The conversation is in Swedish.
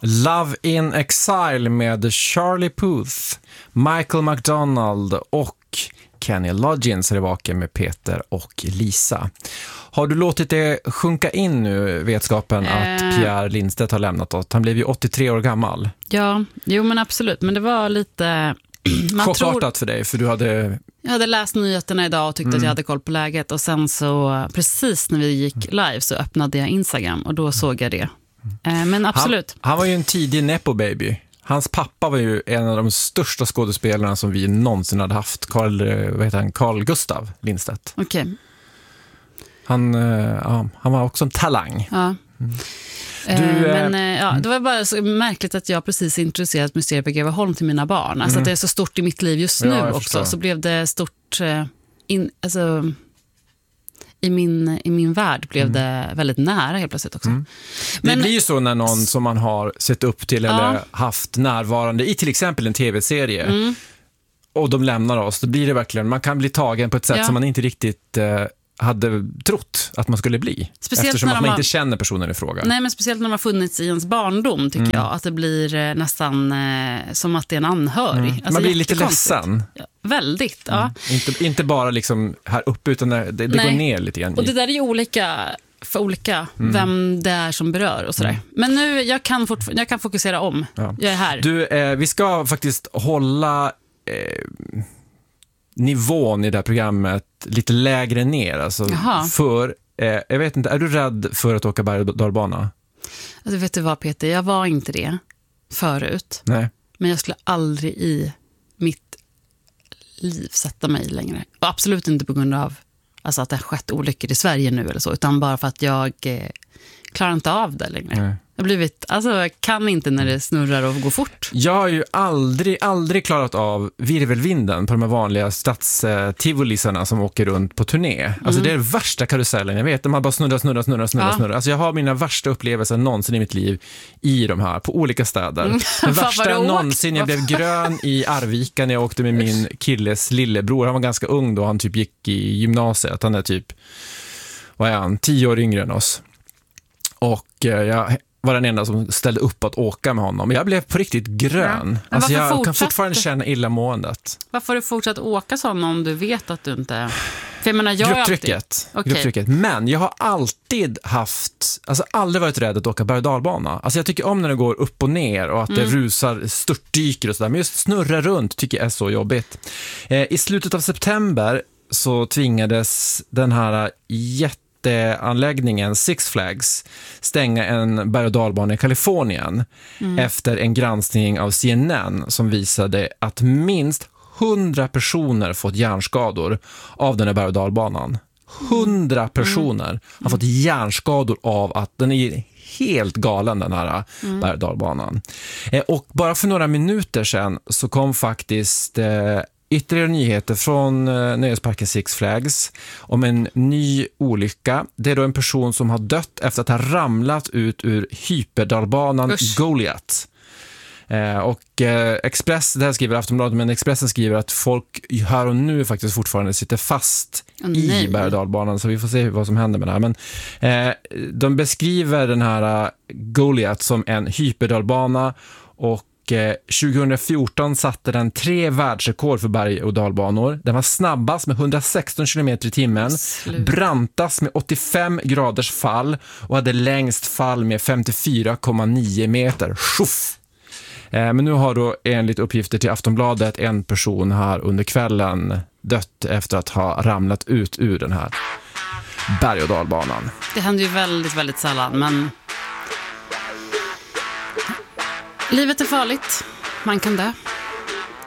Love in Exile med Charlie Puth, Michael McDonald och Kenny Loggins är tillbaka med Peter och Lisa. Har du låtit det sjunka in nu, vetskapen att Pierre Lindstedt har lämnat oss? Han blev ju 83 år gammal. Ja, jo men absolut. Men det var lite... chockartat för dig, för Jag hade läst nyheterna idag och tyckte att jag hade koll på läget. Och sen så, precis när vi gick live så öppnade jag Instagram och då såg jag det. Men absolut. Han var ju en tidig nepo-baby. Hans pappa var ju en av de största skådespelarna som vi någonsin hade haft. Carl Gustav Lindstedt. Okej. Han var också en talang. Ja. Det var bara så märkligt att jag precis introducerat Mysteriet på Greveholm till mina barn. Alltså att det är så stort i mitt liv just nu också. Så blev det stort i min värld blev det väldigt nära helt plötsligt också. Det blir ju så när någon som man har sett upp till eller haft närvarande i till exempel en tv-serie och de lämnar oss, då blir det verkligen, man kan bli tagen på ett sätt som man inte riktigt hade trott att man skulle bli. Speciellt eftersom att man inte känner personen i fråga. Nej, men speciellt när man har funnits i ens barndom tycker jag. Att det blir nästan som att det är en anhörig. Alltså, man blir lite ledsen. Ja, väldigt, ja. Inte bara liksom här uppe utan det går ner lite grann. Och det där är ju olika för olika vem det är som berör och sådär. Men nu, jag kan fokusera om. Ja. Jag är här. Du, vi ska faktiskt hålla... nivån i det här programmet lite lägre ner. Alltså för, jag vet inte, är du rädd för att åka berg- och dalbana? Alltså, vet du vad Peter, jag var inte det förut. Nej. Men jag skulle aldrig i mitt liv sätta mig längre. Och absolut inte på grund av alltså, att det har skett olyckor i Sverige nu eller så, utan bara för att jag klarar inte av det längre. Nej. Jag kan inte när det snurrar och går fort. Jag har ju aldrig klarat av virvelvinden på de här vanliga stadstivolisarna som åker runt på turné. Alltså det är den värsta karusellen. Jag vet, man bara snurrar. Alltså jag har mina värsta upplevelser någonsin i mitt liv i de här, på olika städer. Den värsta någonsin, jag blev grön i Arvika när jag åkte med min killes lillebror. Han var ganska ung då, han typ gick i gymnasiet. Han är typ, 10 år yngre än oss. Och jag var den enda som ställde upp att åka med honom. Jag blev på riktigt grön. Ja. Alltså jag kan fortfarande känna illamåendet. Varför har du fortsatt åka sådana om du vet att du inte... För jag menar, Grupptrycket. Men jag har aldrig varit rädd att åka berg- och dalbana. Alltså jag tycker om när det går upp och ner och att det rusar, störtdyker och sådär. Men just snurra runt tycker jag är så jobbigt. I slutet av september så tvingades den här anläggningen Six Flags stänga en berg- och dalbana i Kalifornien efter en granskning av CNN som visade att minst 100 personer fått hjärnskador av den här berg- och dalbanan. 100 personer har fått hjärnskador av att den är helt galen, den här berg- och dalbanan. Och bara för några minuter sedan så kom faktiskt ytterligare nyheter från nöjesparken Six Flags om en ny olycka. Det är då en person som har dött efter att ha ramlat ut ur hyperdalbanan Goliath. Och Express, det här skriver Aftonbladet, men Expressen skriver att folk här och nu faktiskt fortfarande sitter fast i berg- och dalbanan, så vi får se vad som händer med det här. Men de beskriver den här Goliath som en hyperdalbana och 2014 satte den 3 världsrekord för berg- och dalbanor. Den var snabbast med 116 km i timmen, brantast med 85 graders fall och hade längst fall med 54,9 meter. Schuff! Men nu har då enligt uppgifter till Aftonbladet en person här under kvällen dött efter att ha ramlat ut ur den här berg- och dalbanan. Det händer ju väldigt, väldigt sällan, men livet är farligt. Man kan dö.